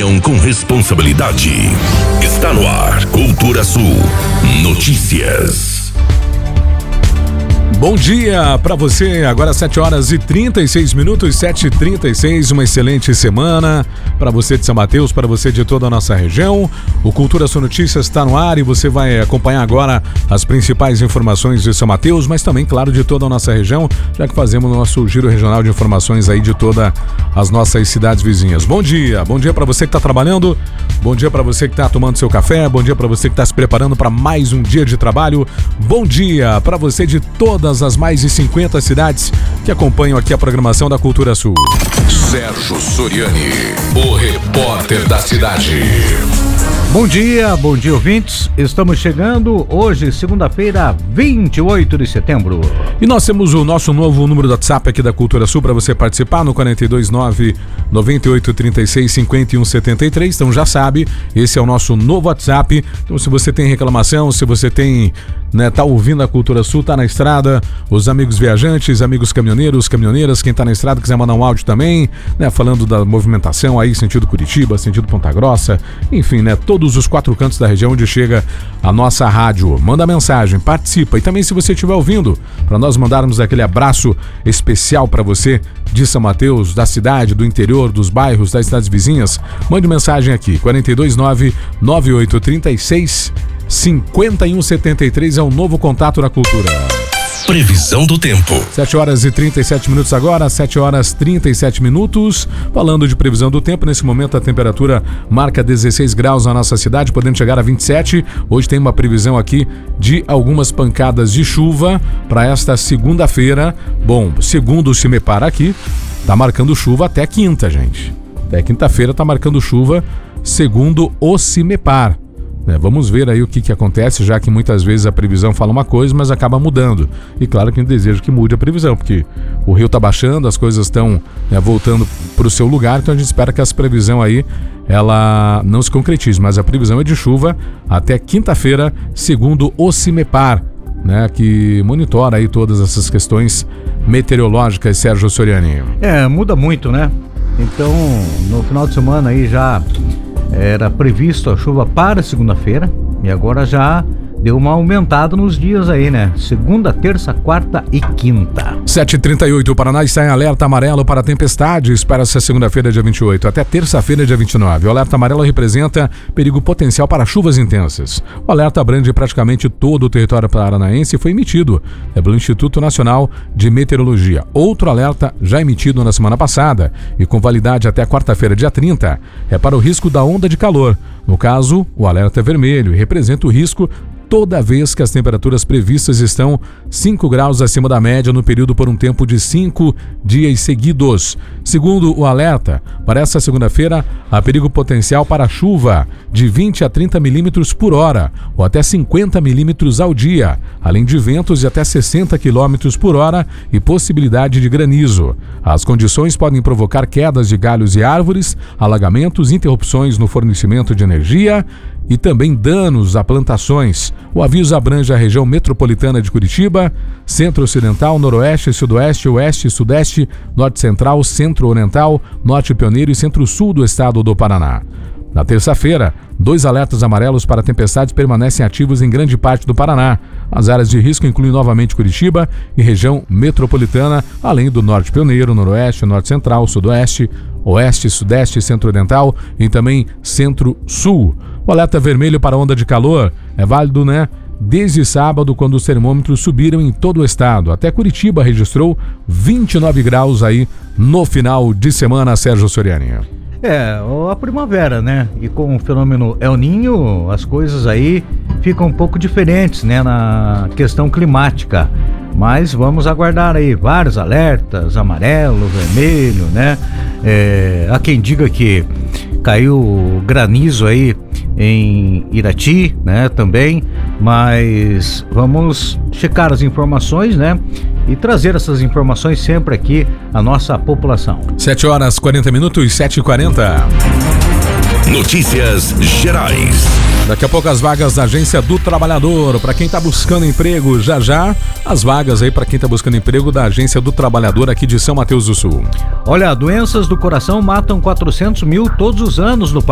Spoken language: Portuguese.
Opinião com responsabilidade. Está no ar, Cultura Sul. Notícias. Bom dia para você, agora 7h36, 7h36, uma excelente semana para você de São Mateus, para você de toda a nossa região. O Cultura Sul Notícias está no ar e você vai acompanhar agora as principais informações de São Mateus, mas também, claro, de toda a nossa região, já que fazemos o nosso giro regional de informações aí de todas as nossas cidades vizinhas. Bom dia para você que está trabalhando, bom dia para você que está tomando seu café, bom dia para você que está se preparando para mais um dia de trabalho, bom dia para você de todas as mais de 50 cidades que acompanham aqui a programação da Cultura Sul. Sérgio Soriani, o repórter da cidade. Bom dia ouvintes. Estamos chegando hoje, segunda-feira, 28 de setembro. E nós temos o nosso novo número do WhatsApp aqui da Cultura Sul para você participar no 429-9836-5173. Então já sabe, esse é o nosso novo WhatsApp. Então se você tem reclamação, se você tem, tá ouvindo a Cultura Sul, tá na estrada, os amigos viajantes, amigos caminhoneiros, caminhoneiras, quem tá na estrada quiser mandar um áudio também, falando da movimentação aí, sentido Curitiba, sentido Ponta Grossa, enfim, todos os 4 cantos da região onde chega a nossa rádio. Manda mensagem, participa. E também se você estiver ouvindo, para nós mandarmos aquele abraço especial para você de São Mateus, da cidade, do interior, dos bairros, das cidades vizinhas, mande mensagem aqui, 429-9836-5173 é um novo contato na Cultura. Previsão do tempo. 7h37 agora, 7h37. Falando de previsão do tempo, nesse momento a temperatura marca 16 graus na nossa cidade, podendo chegar a 27. Hoje tem uma previsão aqui de algumas pancadas de chuva para esta segunda-feira. Bom, segundo o CIMEPAR aqui, tá marcando chuva até quinta, gente. Até quinta-feira tá marcando chuva, segundo o CIMEPAR. Vamos ver aí o que acontece, já que muitas vezes a previsão fala uma coisa, mas acaba mudando. E claro que a gente deseja que mude a previsão, porque o rio está baixando, as coisas estão voltando para o seu lugar, então a gente espera que essa previsão aí, ela não se concretize, mas a previsão é de chuva até quinta-feira, segundo o CIMEPAR, que monitora aí todas essas questões meteorológicas, Sérgio Soriani. Muda muito, Então, no final de semana aí já era previsto a chuva para segunda-feira e agora já deu uma aumentada nos dias aí, segunda, terça, quarta e quinta. 7h38, o Paraná está em alerta amarelo para tempestades para essa segunda-feira, dia 28, até terça-feira, dia 29. O alerta amarelo representa perigo potencial para chuvas intensas. O alerta abrange praticamente todo o território paranaense e foi emitido pelo Instituto Nacional de Meteorologia. Outro alerta já emitido na semana passada e com validade até quarta-feira, dia 30, é para o risco da onda de calor. No caso, o alerta é vermelho e representa o risco toda vez que as temperaturas previstas estão 5 graus acima da média no período por um tempo de 5 dias seguidos. Segundo o alerta, para essa segunda-feira, há perigo potencial para chuva de 20 a 30 milímetros por hora, ou até 50 milímetros ao dia, além de ventos de até 60 quilômetros por hora e possibilidade de granizo. As condições podem provocar quedas de galhos e árvores, alagamentos, interrupções no fornecimento de energia e também danos a plantações. O aviso abrange a região metropolitana de Curitiba, centro-ocidental, noroeste, sudoeste, oeste, sudeste, norte-central, centro-oriental, norte pioneiro e centro-sul do estado do Paraná. Na terça-feira, 2 alertas amarelos para tempestades permanecem ativos em grande parte do Paraná. As áreas de risco incluem novamente Curitiba e região metropolitana, além do norte pioneiro, noroeste, norte-central, sudoeste, oeste, sudeste, centro-oriental e também centro-sul. O alerta vermelho para onda de calor é válido, desde sábado, quando os termômetros subiram em todo o estado. Até Curitiba registrou 29 graus aí no final de semana, Sérgio Soriani. A primavera, E com o fenômeno El Niño, as coisas aí ficam um pouco diferentes, na questão climática. Mas vamos aguardar aí vários alertas, amarelo, vermelho, há quem diga que caiu granizo aí em Irati, também, mas vamos checar as informações, e trazer essas informações sempre aqui à nossa população. 7h40, 7h40. Notícias gerais. Daqui a pouco as vagas da Agência do Trabalhador, para quem está buscando emprego, já as vagas aí para quem está buscando emprego da Agência do Trabalhador aqui de São Mateus do Sul. Olha, doenças do coração matam 400 mil todos os anos no país.